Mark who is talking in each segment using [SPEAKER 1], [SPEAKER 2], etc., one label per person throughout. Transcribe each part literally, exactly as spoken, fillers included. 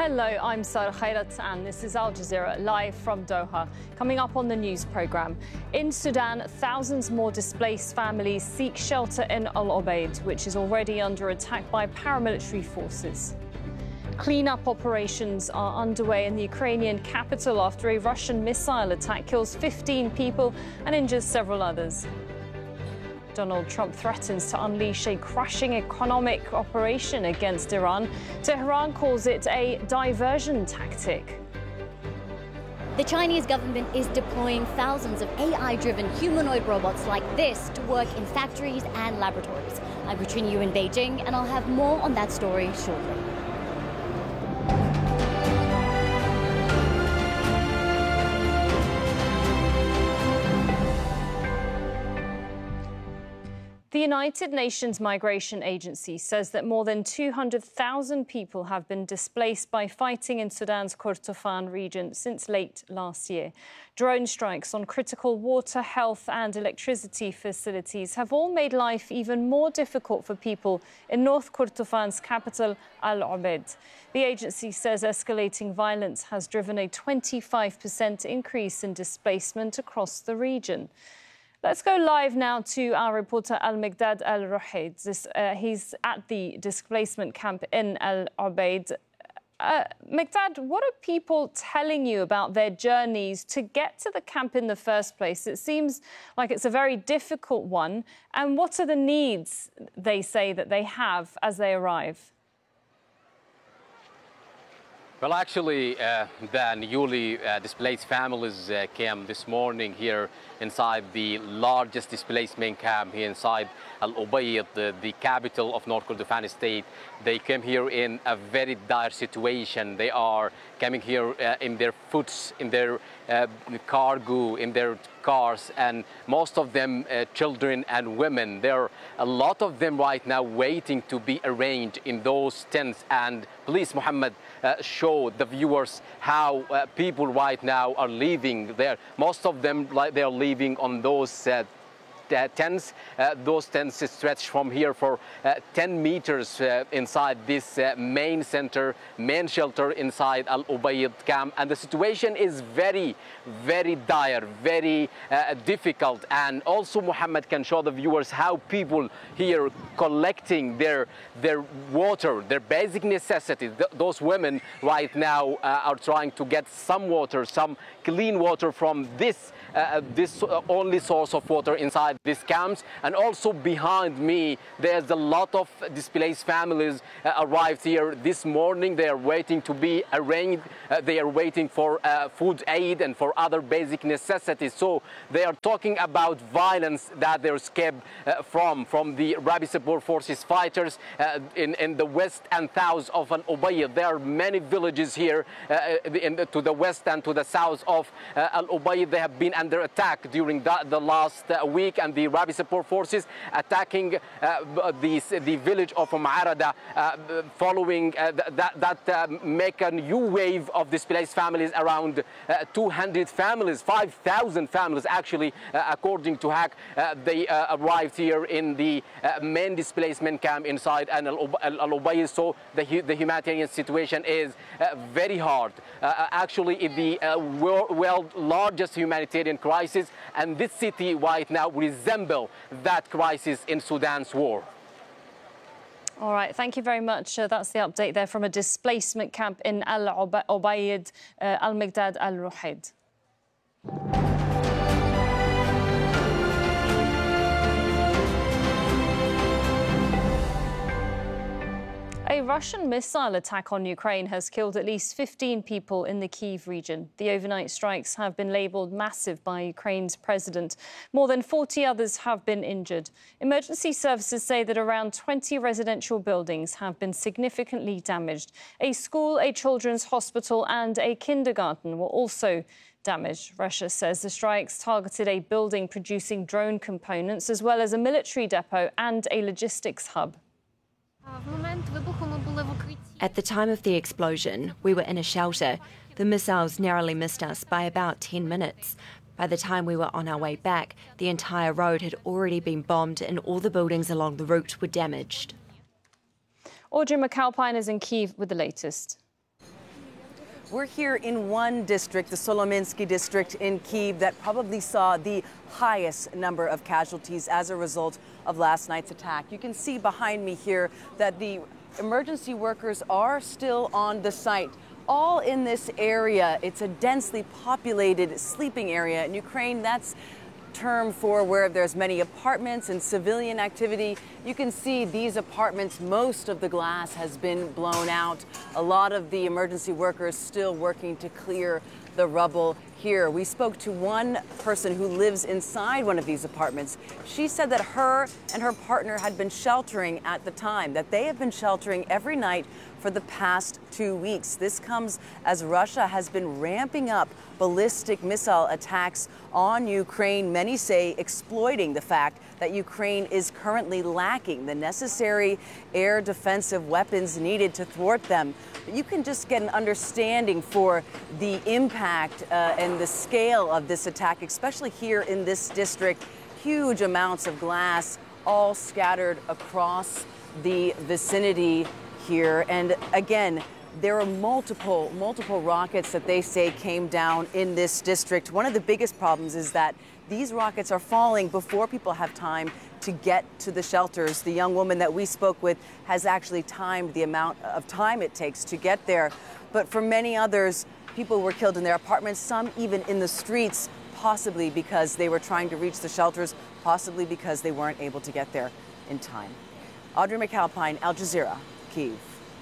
[SPEAKER 1] Hello, I'm Sarah Khairat and this is Al Jazeera live from Doha. Coming up on the news programme. In Sudan, thousands more displaced families seek shelter in Al Ubaid, which is already under attack by paramilitary forces. Clean-up operations are underway in the Ukrainian capital after a Russian missile attack kills fifteen people and injures several others. Donald Trump threatens to unleash a crushing economic operation against Iran. Tehran calls it a diversion tactic.
[SPEAKER 2] The Chinese government is deploying thousands of A I-driven humanoid robots like this to work in factories and laboratories. I'm Katrina Yu in Beijing, and I'll have more on that story shortly.
[SPEAKER 1] The United Nations Migration Agency says that more than two hundred thousand people have been displaced by fighting in Sudan's Kordofan region since late last year. Drone strikes on critical water, health and electricity facilities have all made life even more difficult for people in North Kordofan's capital, Al Ubaid. The agency says escalating violence has driven a twenty-five percent increase in displacement across the region. Let's go live now to our reporter Al-Miqdad Al-Ruhaid. This, uh, he's at the displacement camp in Al Ubaid. Uh, Miqdad, what are people telling you about their journeys to get to the camp in the first place? It seems like it's a very difficult one. And what are the needs they say that they have as they arrive?
[SPEAKER 3] Well, actually, uh, the newly uh, displaced families uh, came this morning here inside the largest displacement camp here inside Al Ubaid, the, the capital of North Kordofan state. They came here in a very dire situation. They are coming here uh, in their foots, in their uh, cargo, in their cars, and most of them uh, children and women. There are a lot of them right now waiting to be arranged in those tents. And please, Mohammed, uh, show the viewers how uh, people right now are leaving there. Most of them, like, they are leaving on those uh, Uh, tents. Uh, those tents stretch from here for uh, ten meters uh, inside this uh, main center, main shelter inside Al Ubaid camp. And the situation is very, very dire, very uh, difficult. And also Mohammed can show the viewers how people here collecting their, their water, their basic necessities. Th those women right now uh, are trying to get some water, some clean water from this Uh, this uh, only source of water inside these camps. And also behind me, there's a lot of displaced families uh, arrived here this morning. They are waiting to be arranged. Uh, they are waiting for uh, food aid and for other basic necessities. So they are talking about violence that they escaped uh, from, from the Rapid Support Forces fighters uh, in, in the west and south of Al Ubaid. There are many villages here uh, in the, to the west and to the south of uh, Al Ubaid. They have been under attack during the, the last uh, week, and the Rapid Support Forces attacking uh, the, the village of Ma'arada, uh, following uh, that, that uh, make a new wave of displaced families, around uh, two hundred families, five thousand families actually, uh, according to H A C. Uh, they uh, arrived here in the uh, main displacement camp inside Al Ubaid. So the, the humanitarian situation is uh, very hard. Uh, actually, the uh, world largest humanitarian crisis, and this city right now resemble that crisis in Sudan's war.
[SPEAKER 1] All right, thank you very much. Uh, that's the update there from a displacement camp in Al Ubaid, uh, Al-Miqdad Al-Ruhaid. A Russian missile attack on Ukraine has killed at least fifteen people in the Kyiv region. The overnight strikes have been labelled massive by Ukraine's president. More than forty others have been injured. Emergency services say that around twenty residential buildings have been significantly damaged. A school, a children's hospital and a kindergarten were also damaged. Russia says the strikes targeted a building producing drone components, as well as a military depot and a logistics hub.
[SPEAKER 4] At the time of the explosion, we were in a shelter. The missiles narrowly missed us by about ten minutes. By the time we were on our way back, the entire road had already been bombed and all the buildings along the route were damaged.
[SPEAKER 1] Audrey McAlpine is in Kyiv with the latest.
[SPEAKER 5] We're here in one district, the Solominsky district in Kyiv, that probably saw the highest number of casualties as a result of last night's attack. You can see behind me here that the emergency workers are still on the site. All in this area. It's a densely populated sleeping area in Ukraine. That's term for where there's many apartments and civilian activity. You can see these apartments, most of the glass has been blown out. A lot of the emergency workers still working to clear the rubble here. We spoke to one person who lives inside one of these apartments. She said that her and her partner had been sheltering at the time, that they have been sheltering every night for the past two weeks. This comes as Russia has been ramping up ballistic missile attacks on Ukraine, many say exploiting the fact that Ukraine is currently lacking the necessary air defensive weapons needed to thwart them. But you can just get an understanding for the impact uh, and the scale of this attack, especially here in this district. Huge amounts of glass all scattered across the vicinity here. And again, there are multiple, multiple rockets that they say came down in this district. One of the biggest problems is that these rockets are falling before people have time to get to the shelters. The young woman that we spoke with has actually timed the amount of time it takes to get there. But for many others, people were killed in their apartments, some even in the streets, possibly because they were trying to reach the shelters, possibly because they weren't able to get there in time. Audrey McAlpine, Al Jazeera, Kyiv.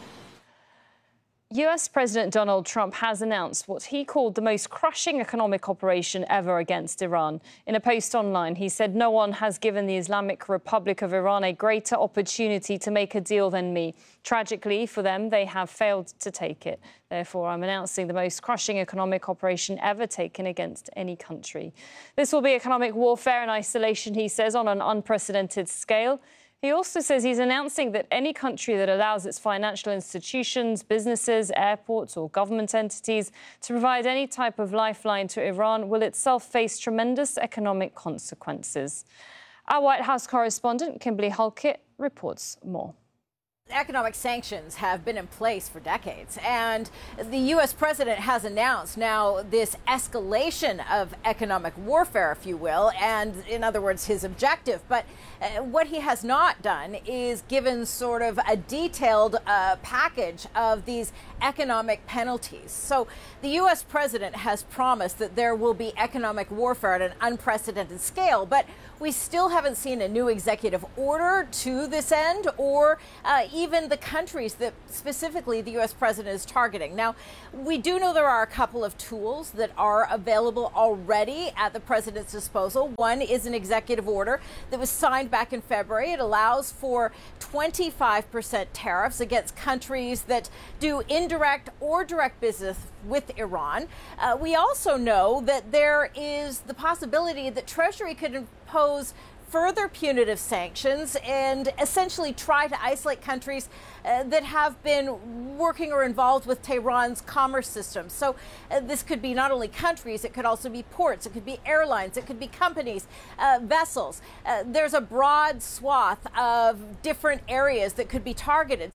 [SPEAKER 1] U S President Donald Trump has announced what he called the most crushing economic operation ever against Iran. In a post online, he said, "No one has given the Islamic Republic of Iran a greater opportunity to make a deal than me. Tragically for them, they have failed to take it. Therefore, I'm announcing the most crushing economic operation ever taken against any country." This will be economic warfare in isolation, he says, on an unprecedented scale. He also says he's announcing that any country that allows its financial institutions, businesses, airports or government entities to provide any type of lifeline to Iran will itself face tremendous economic consequences. Our White House correspondent, Kimberly Halkett, reports more.
[SPEAKER 6] Economic sanctions have been in place for decades, and the U S president has announced now this escalation of economic warfare, if you will, and in other words, his objective. But uh, what he has not done is given sort of a detailed uh, package of these economic penalties. So the U S president has promised that there will be economic warfare at an unprecedented scale, but we still haven't seen a new executive order to this end, or uh, even the countries that specifically the U S president is targeting. Now, we do know there are a couple of tools that are available already at the president's disposal. One is an executive order that was signed back in February. It allows for twenty-five percent tariffs against countries that do indirect or direct business with Iran. Uh, we also know that there is the possibility that Treasury could impose further punitive sanctions and essentially try to isolate countries uh, that have been working or involved with Tehran's commerce system. So uh, this could be not only countries, it could also be ports, it could be airlines, it could be companies, uh, vessels. Uh, there's a broad swath of different areas that could be targeted.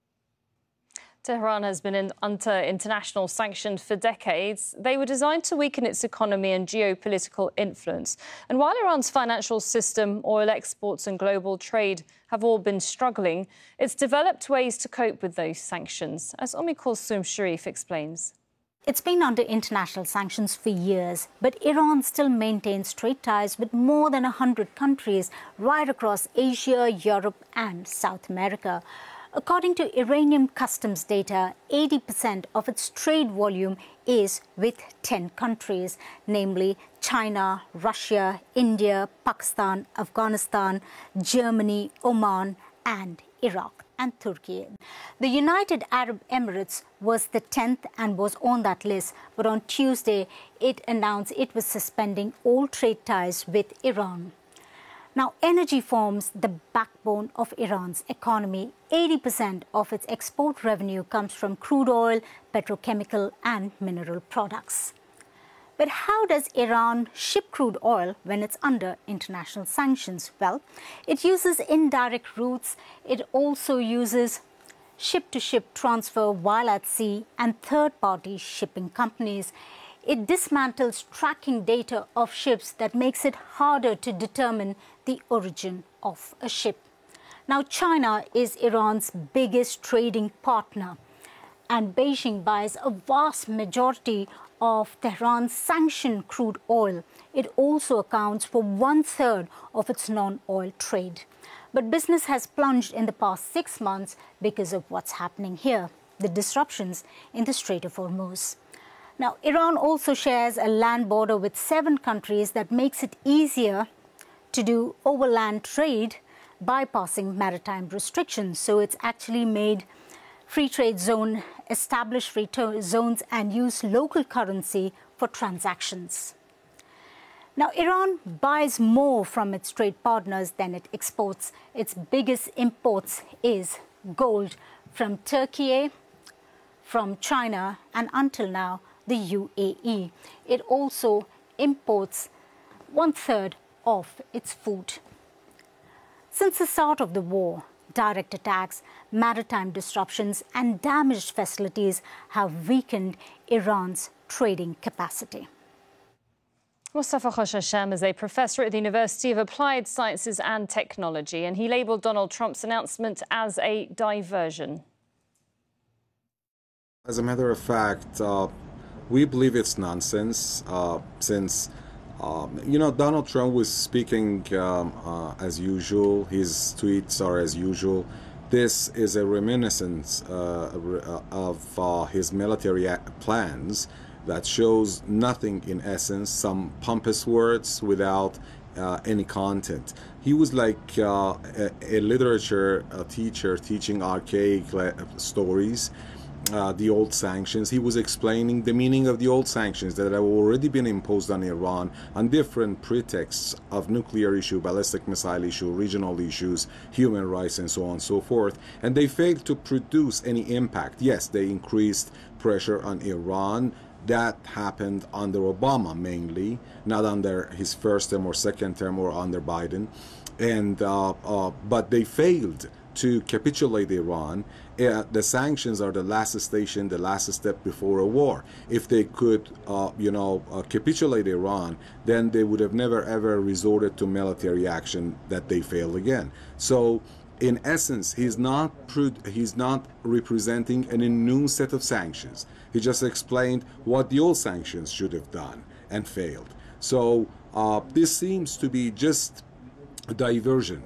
[SPEAKER 1] Tehran has been in, under international sanctions for decades. They were designed to weaken its economy and geopolitical influence. And while Iran's financial system, oil exports and global trade have all been struggling, it's developed ways to cope with those sanctions, as Umm Kulthum Sharif explains.
[SPEAKER 7] It's been under international sanctions for years, but Iran still maintains trade ties with more than one hundred countries right across Asia, Europe and South America. According to Iranian customs data, eighty percent of its trade volume is with ten countries, namely China, Russia, India, Pakistan, Afghanistan, Germany, Oman, and Iraq and Turkey. The United Arab Emirates was the tenth and was on that list, but on Tuesday it announced it was suspending all trade ties with Iran. Now, energy forms the backbone of Iran's economy. eighty percent of its export revenue comes from crude oil, petrochemical and mineral products. But how does Iran ship crude oil when it's under international sanctions? Well, it uses indirect routes. It also uses ship-to-ship transfer while at sea, and third-party shipping companies. It dismantles tracking data of ships that makes it harder to determine the origin of a ship. Now, China is Iran's biggest trading partner, and Beijing buys a vast majority of Tehran's sanctioned crude oil. It also accounts for one-third of its non-oil trade. But business has plunged in the past six months because of what's happening here, the disruptions in the Strait of Hormuz. Now, Iran also shares a land border with seven countries that makes it easier to do overland trade, bypassing maritime restrictions. So it's actually made free trade zone, establish free zones, and use local currency for transactions. Now, Iran buys more from its trade partners than it exports. Its biggest imports is gold from Turkey, from China, and until now, the U A E. It also imports one-third of its food. Since the start of the war, direct attacks, maritime disruptions, and damaged facilities have weakened Iran's trading capacity.
[SPEAKER 1] Mustafa Khoshasham is a professor at the University of Applied Sciences and Technology, and he labelled Donald Trump's announcement as a diversion.
[SPEAKER 8] As a matter of fact, uh, we believe it's nonsense, uh, since Um, you know, Donald Trump was speaking um, uh, as usual. His tweets are as usual. This is a reminiscence uh, of uh, his military plans that shows nothing in essence, some pompous words without uh, any content. He was like uh, a, a literature a teacher teaching archaic stories. Uh, the old sanctions. He was explaining the meaning of the old sanctions that have already been imposed on Iran on different pretexts of nuclear issue, ballistic missile issue, regional issues, human rights, and so on and so forth. And they failed to produce any impact. Yes, they increased pressure on Iran. That happened under Obama mainly, not under his first term or second term or under Biden. And uh, uh, but they failed to capitulate Iran. Uh, the sanctions are the last station, the last step before a war. If they could, uh, you know, uh, capitulate Iran, then they would have never ever resorted to military action that they failed again. So, in essence, he's not he's not representing an new set of sanctions. He just explained what the old sanctions should have done and failed. So uh, this seems to be just a diversion.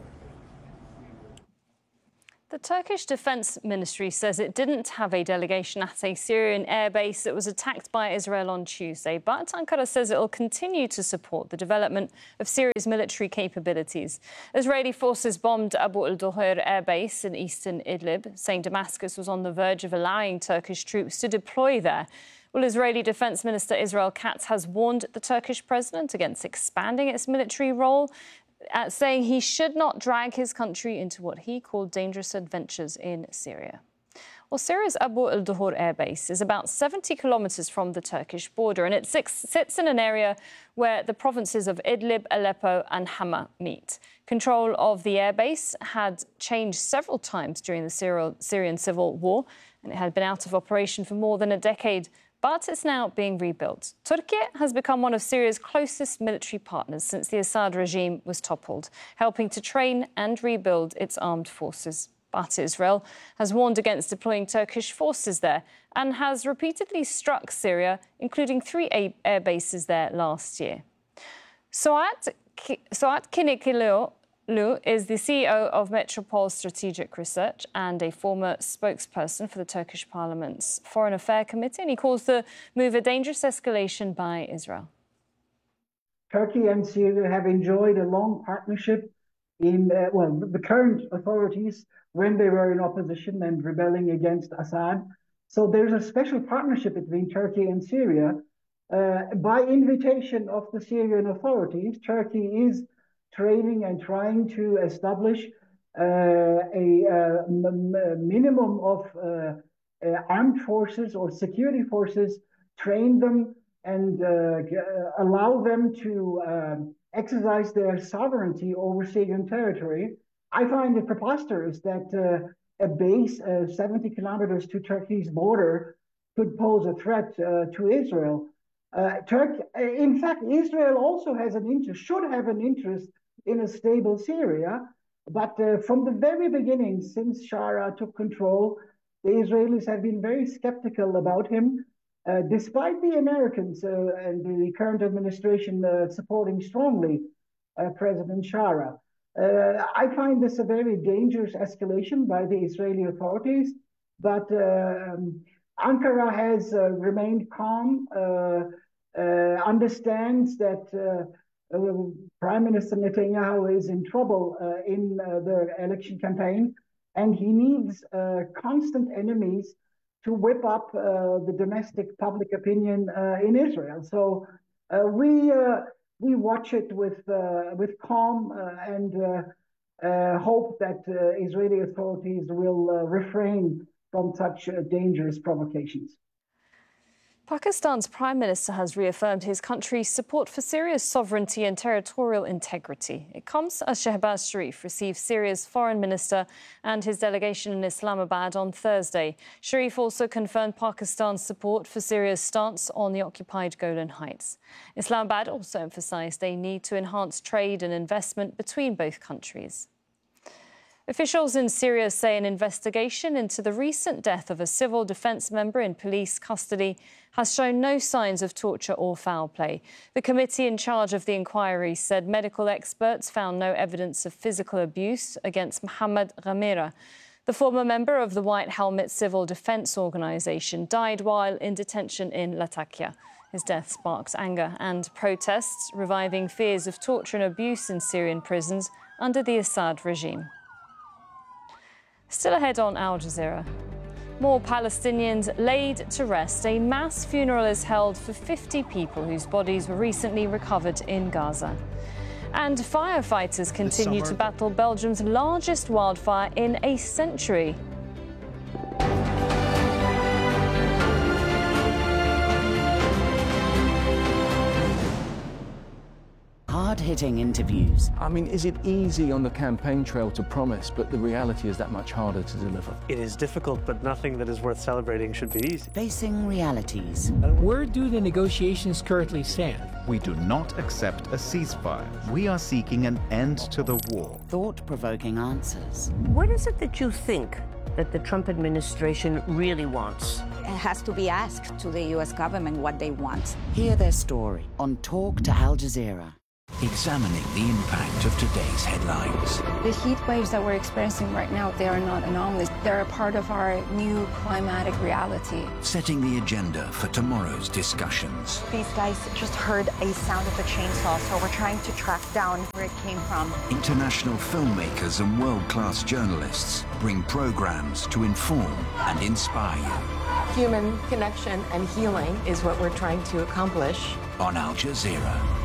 [SPEAKER 1] The Turkish Defense Ministry says it didn't have a delegation at a Syrian airbase that was attacked by Israel on Tuesday, but Ankara says it will continue to support the development of Syria's military capabilities. Israeli forces bombed Abu al-Duhur airbase in eastern Idlib, saying Damascus was on the verge of allowing Turkish troops to deploy there. Well, Israeli Defense Minister Israel Katz has warned the Turkish president against expanding its military role, Uh, saying he should not drag his country into what he called dangerous adventures in Syria. Well, Syria's Abu al-Duhur airbase is about seventy kilometres from the Turkish border, and it sits in an area where the provinces of Idlib, Aleppo and Hama meet. Control of the airbase had changed several times during the Syrian civil war, and it had been out of operation for more than a decade. But it's now being rebuilt. Turkey has become one of Syria's closest military partners since the Assad regime was toppled, helping to train and rebuild its armed forces. But Israel has warned against deploying Turkish forces there and has repeatedly struck Syria, including three air bases there last year. Suat Kiniklioglu is the C E O of Metropole Strategic Research and a former spokesperson for the Turkish Parliament's Foreign Affairs Committee, and he calls the move a dangerous escalation by Israel.
[SPEAKER 9] Turkey and Syria have enjoyed a long partnership in, uh, well, the current authorities when they were in opposition and rebelling against Assad. So there's a special partnership between Turkey and Syria. Uh, by invitation of the Syrian authorities, Turkey is training and trying to establish uh, a, uh, minimum of uh, uh, armed forces or security forces, train them and uh, allow them to uh, exercise their sovereignty over Syrian territory. I find it preposterous that uh, a base uh, seventy kilometers to Turkey's border could pose a threat uh, to Israel. Uh, Turkey, in fact, Israel also has an interest, should have an interest in a stable Syria. But uh, from the very beginning, since Shara took control, the Israelis have been very skeptical about him, uh, despite the Americans uh, and the current administration uh, supporting strongly uh, President Shara. Uh, I find this a very dangerous escalation by the Israeli authorities, but uh, um, Ankara has uh, remained calm, uh, uh, understands that uh, uh, Prime Minister Netanyahu is in trouble uh, in uh, the election campaign, and he needs uh, constant enemies to whip up uh, the domestic public opinion uh, in Israel. So uh, we uh, we watch it with uh, with calm uh, and uh, uh, hope that uh, Israeli authorities will uh, refrain from such uh, dangerous provocations.
[SPEAKER 1] Pakistan's Prime Minister has reaffirmed his country's support for Syria's sovereignty and territorial integrity. It comes as Shehbaz Sharif received Syria's foreign minister and his delegation in Islamabad on Thursday. Sharif also confirmed Pakistan's support for Syria's stance on the occupied Golan Heights. Islamabad also emphasised a need to enhance trade and investment between both countries. Officials in Syria say an investigation into the recent death of a civil defence member in police custody has shown no signs of torture or foul play. The committee in charge of the inquiry said medical experts found no evidence of physical abuse against Mohammed Ghamira. The former member of the White Helmet Civil Defence Organisation died while in detention in Latakia. His death sparked anger and protests, reviving fears of torture and abuse in Syrian prisons under the Assad regime. Still ahead on Al Jazeera. More Palestinians laid to rest. A mass funeral is held for fifty people whose bodies were recently recovered in Gaza. And firefighters continue to battle Belgium's largest wildfire in a century.
[SPEAKER 10] Hard-hitting interviews.
[SPEAKER 11] I mean, is it easy on the campaign trail to promise, but the reality is that much harder to deliver?
[SPEAKER 12] It is difficult, but nothing that is worth celebrating should be easy.
[SPEAKER 10] Facing realities.
[SPEAKER 13] Where do the negotiations currently stand?
[SPEAKER 14] We do not accept a ceasefire. We are seeking an end to the war.
[SPEAKER 10] Thought-provoking answers.
[SPEAKER 15] What is it that you think that the Trump administration really wants?
[SPEAKER 16] It has to be asked to the U S government what they want.
[SPEAKER 10] Hear their story on Talk to Al Jazeera.
[SPEAKER 17] Examining the impact of today's headlines.
[SPEAKER 18] The heat waves that we're experiencing right now, they are not anomalies. They're a part of our new climatic reality.
[SPEAKER 17] Setting the agenda for tomorrow's discussions.
[SPEAKER 19] These guys just heard a sound of a chainsaw, so we're trying to track down where it came from.
[SPEAKER 17] International filmmakers and world-class journalists bring programs to inform and inspire you.
[SPEAKER 20] Human connection and healing is what we're trying to accomplish.
[SPEAKER 17] On Al Jazeera.